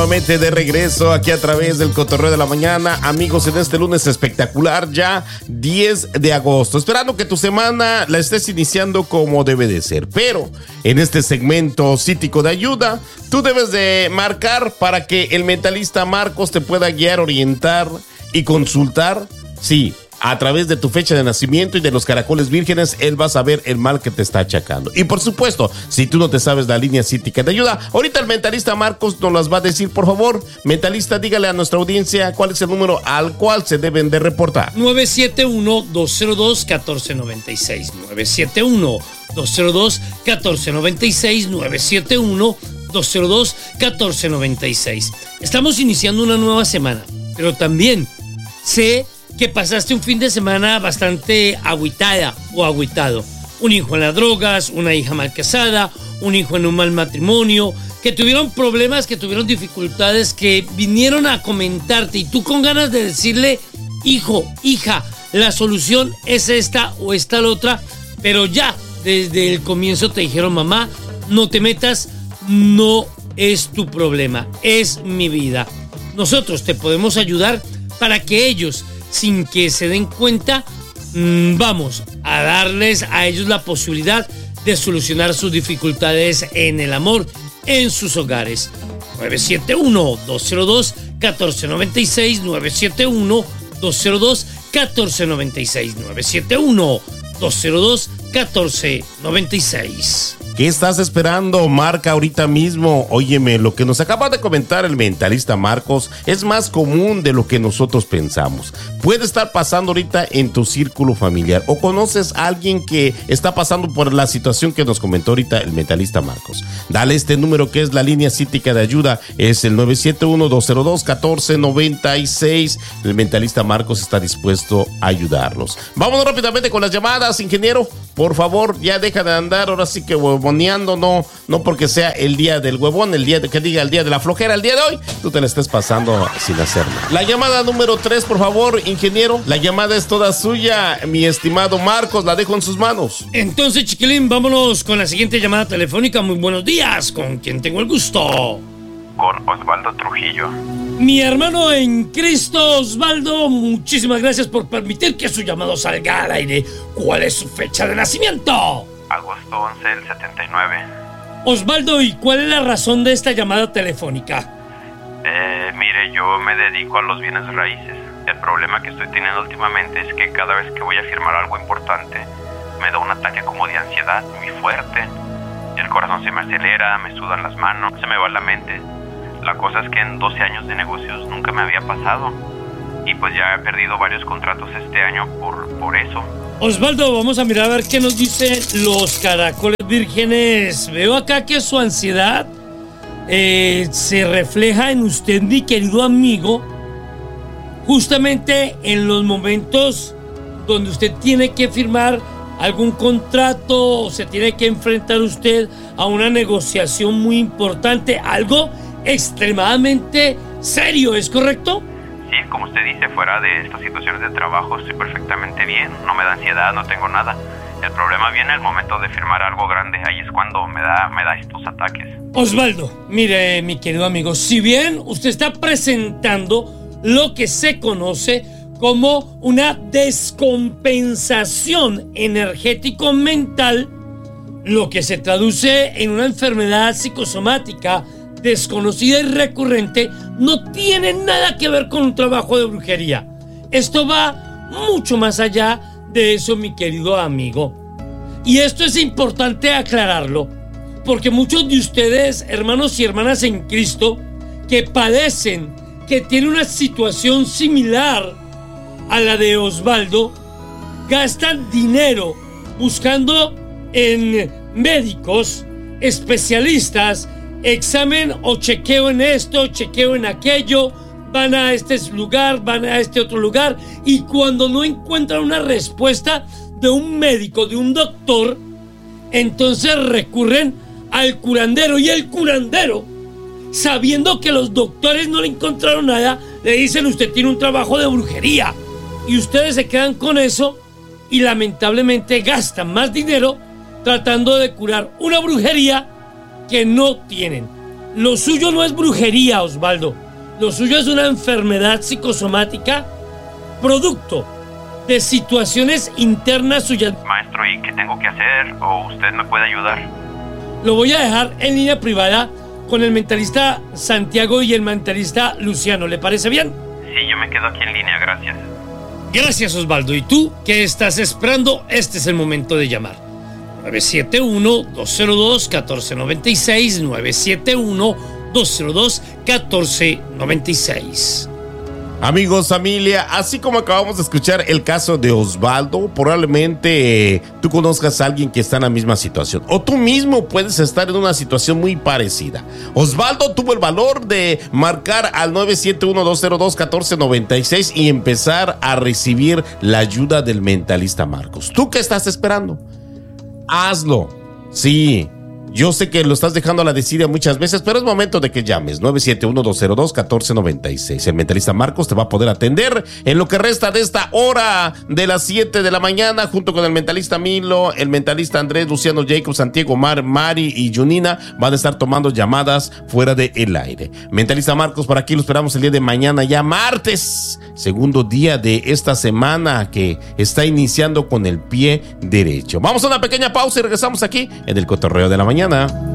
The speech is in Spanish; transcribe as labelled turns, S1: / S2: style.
S1: Nuevamente de regreso aquí a través del Cotorreo de la Mañana, amigos, en este lunes espectacular, ya 10 de agosto, esperando que tu semana la estés iniciando como debe de ser, pero en este segmento cítico de ayuda, tú debes de marcar para que el mentalista Marcos te pueda guiar, orientar y consultar, sí, a través de tu fecha de nacimiento y de los caracoles vírgenes, él va a saber el mal que te está achacando. Y por supuesto, si tú no te sabes la línea cítica de ayuda, ahorita el mentalista Marcos nos las va a decir, por favor. Mentalista, dígale a nuestra audiencia cuál es el número al cual se deben de reportar.
S2: 971-202-1496. 971-202-1496. 971-202-1496. Estamos iniciando una nueva semana, pero también sé que pasaste un fin de semana bastante agüitada o agüitado. Un hijo en las drogas, una hija mal casada, un hijo en un mal matrimonio, que tuvieron problemas, que tuvieron dificultades, que vinieron a comentarte y tú con ganas de decirle, hijo, hija, la solución es esta o esta la otra, pero ya desde el comienzo te dijeron, mamá, no te metas, no es tu problema, es mi vida. Nosotros te podemos ayudar para que ellos, sin que se den cuenta, vamos a darles a ellos la posibilidad de solucionar sus dificultades en el amor en sus hogares. 971-202-1496, 971-202-1496, 971-202-1496.
S1: ¿Qué estás esperando? Marca ahorita mismo. Óyeme, lo que nos acaba de comentar el mentalista Marcos es más común de lo que nosotros pensamos. Puede estar pasando ahorita en tu círculo familiar o conoces a alguien que está pasando por la situación que nos comentó ahorita el mentalista Marcos. Dale este número que es la línea cítica de ayuda, es el 971-202-1496. El mentalista Marcos está dispuesto a ayudarlos. Vámonos rápidamente con las llamadas, ingeniero. Por favor, ya deja de andar ahora sí que huevoneando, no porque sea el día del huevón, el día de que diga el día de la flojera, el día de hoy, tú te la estés pasando sin hacer nada. La llamada número 3, por favor, ingeniero. La llamada es toda suya, mi estimado Marcos, la dejo en sus manos.
S2: Entonces, chiquilín, vámonos con la siguiente llamada telefónica. Muy buenos días, ¿con quién tengo el gusto?
S3: Con Osvaldo Trujillo.
S2: Mi hermano en Cristo, Osvaldo, muchísimas gracias por permitir que su llamado salga al aire. ¿Cuál es su fecha de nacimiento?
S3: Agosto 11 del 79.
S2: Osvaldo, ¿y cuál es la razón de esta llamada telefónica?
S3: Mire, yo me dedico a los bienes raíces. El problema que estoy teniendo últimamente es que cada vez que voy a firmar algo importante, me da un ataque como de ansiedad muy fuerte. El corazón se me acelera, me sudan las manos, se me va la mente. La cosa es que en 12 años de negocios nunca me había pasado. Y pues ya he perdido varios contratos este año por eso.
S2: Osvaldo, vamos a mirar a ver qué nos dicen los caracoles vírgenes. Veo acá que su ansiedad se refleja en usted, mi querido amigo, justamente en los momentos donde usted tiene que firmar algún contrato o se tiene que enfrentar usted a una negociación muy importante, algo extremadamente serio, ¿es correcto?
S3: Sí, como usted dice, fuera de estas situaciones de trabajo estoy perfectamente bien, no me da ansiedad, no tengo nada. El problema viene el momento de firmar algo grande, ahí es cuando me da estos ataques.
S2: Osvaldo, mire, mi querido amigo, si bien usted está presentando lo que se conoce como una descompensación energético-mental, lo que se traduce en una enfermedad psicosomática desconocida y recurrente, no tiene nada que ver con un trabajo de brujería. Esto va mucho más allá de eso, mi querido amigo. Y esto es importante aclararlo, porque muchos de ustedes, hermanos y hermanas en Cristo, que padecen, que tienen una situación similar a la de Osvaldo, gastan dinero buscando en médicos, especialistas, examen o chequeo en esto, chequeo en aquello, van a este lugar, van a este otro lugar, y cuando no encuentran una respuesta de un médico, de un doctor, entonces recurren al curandero, y el curandero, sabiendo que los doctores no le encontraron nada, le dicen: usted tiene un trabajo de brujería, y ustedes se quedan con eso y lamentablemente gastan más dinero tratando de curar una brujería que no tienen. Lo suyo no es brujería, Osvaldo. Lo suyo es una enfermedad psicosomática producto de situaciones internas suyas.
S3: Maestro, ¿y qué tengo que hacer? ¿O usted me puede ayudar?
S2: Lo voy a dejar en línea privada con el mentalista Santiago y el mentalista Luciano. ¿Le parece bien?
S3: Sí, yo me quedo aquí en línea, gracias.
S2: Gracias, Osvaldo. ¿Y tú qué estás esperando? Este es el momento de llamar. 971-202-1496, 971-202-1496.
S1: Amigos, familia, así como acabamos de escuchar el caso de Osvaldo, probablemente tú conozcas a alguien que está en la misma situación, o tú mismo puedes estar en una situación muy parecida. Osvaldo tuvo el valor de marcar al 971-202-1496 y empezar a recibir la ayuda del mentalista Marcos. ¿Tú qué estás esperando? Hazlo. Sí, yo sé que lo estás dejando a la desidia muchas veces, pero es momento de que llames. 971-202-1496. El mentalista Marcos te va a poder atender en lo que resta de esta hora de las 7 de la mañana, junto con el mentalista Milo, el mentalista Andrés, Luciano, Jacob, Santiago, Mari y Junina. Van a estar tomando llamadas fuera del aire. Mentalista Marcos, por aquí lo esperamos el día de mañana, ya martes, segundo día de esta semana que está iniciando con el pie derecho. Vamos a una pequeña pausa y regresamos aquí en el Cotorreo de la Mañana.